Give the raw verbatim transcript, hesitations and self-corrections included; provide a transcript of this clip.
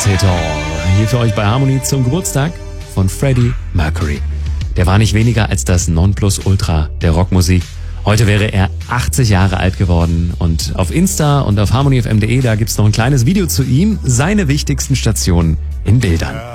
Gets It All. Hier für euch bei Harmony zum Geburtstag von Freddie Mercury. Der war nicht weniger als das Nonplusultra der Rockmusik. Heute wäre er achtzig Jahre alt geworden und auf Insta und auf harmony f m punkt d e, da gibt's noch ein kleines Video zu ihm, seine wichtigsten Stationen in Bildern.